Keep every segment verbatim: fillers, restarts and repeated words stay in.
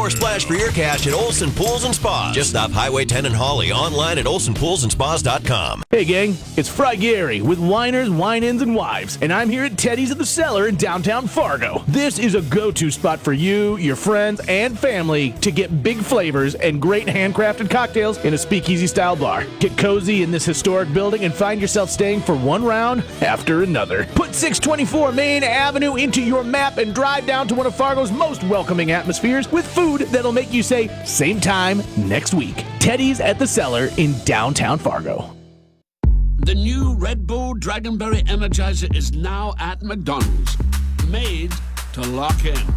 more splash for your cash at Olson Pools and Spas. Just off Highway ten in Hawley. Online at olson pools and spas dot com. Hey gang, it's Fry Gary with Winers, Wine-Ins, and Wives, and I'm here at Teddy's at the Cellar in downtown Fargo. This is a go-to spot for you, your friends, and family to get big flavors and great handcrafted cocktails in a speakeasy-style bar. Get cozy in this historic building and find yourself staying for one round after another. Put six twenty-four Main Avenue into your map and drive down to one of Fargo's most welcoming atmospheres with food that'll make you say, same time next week. Teddy's at the Cellar in downtown Fargo. The new Red Bull Dragonberry Energizer is now at McDonald's. Made to lock in.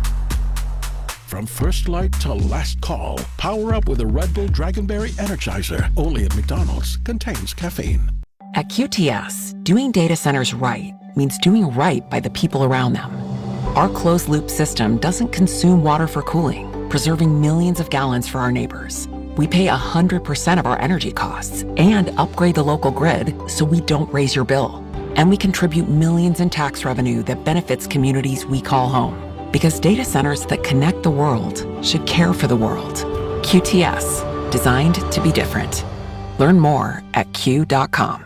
From first light to last call, power up with a Red Bull Dragonberry Energizer. Only at McDonald's. Contains caffeine. At Q T S, doing data centers right means doing right by the people around them. Our closed-loop system doesn't consume water for cooling, preserving millions of gallons for our neighbors. We pay one hundred percent of our energy costs and upgrade the local grid so we don't raise your bill. And we contribute millions in tax revenue that benefits communities we call home. Because data centers that connect the world should care for the world. Q T S, designed to be different. Learn more at Q dot com.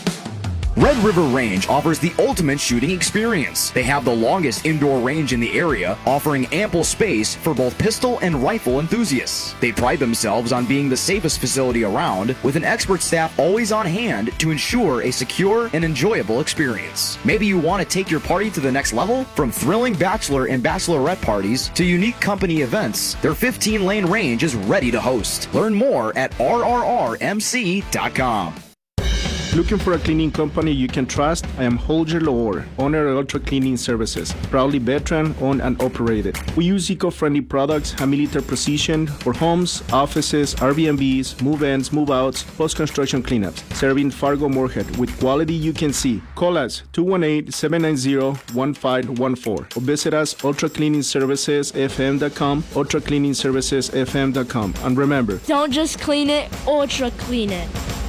Red River Range offers the ultimate shooting experience. They have the longest indoor range in the area, offering ample space for both pistol and rifle enthusiasts. They pride themselves on being the safest facility around, with an expert staff always on hand to ensure a secure and enjoyable experience. Maybe you want to take your party to the next level? From thrilling bachelor and bachelorette parties to unique company events, their fifteen-lane range is ready to host. Learn more at R R R M C dot com. Looking for a cleaning company you can trust? I am Holger Lohr, owner of Ultra Cleaning Services, proudly veteran owned and operated. We use eco-friendly products, high millimeter precision for homes, offices, Airbnbs, move-ins, move-outs, post-construction cleanups, serving Fargo Moorhead with quality you can see. Call us two one eight, seven nine zero, one five one four or visit us ultra cleaning services f m dot com, ultra cleaning services f m dot com. And remember, don't just clean it, ultra clean it.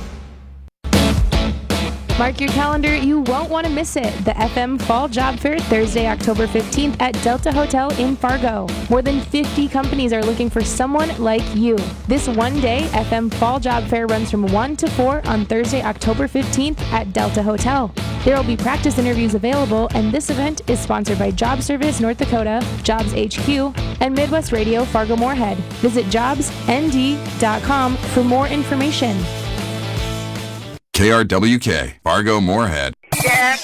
Mark your calendar, you won't want to miss it. The F M Fall Job Fair, Thursday, October fifteenth at Delta Hotel in Fargo. More than fifty companies are looking for someone like you. This one-day F M Fall Job Fair runs from one to four on Thursday, October fifteenth at Delta Hotel. There will be practice interviews available, and this event is sponsored by Job Service North Dakota, Jobs H Q, and Midwest Radio Fargo Moorhead. Visit jobs n d dot com for more information. K R W K, Fargo Moorhead. Yeah.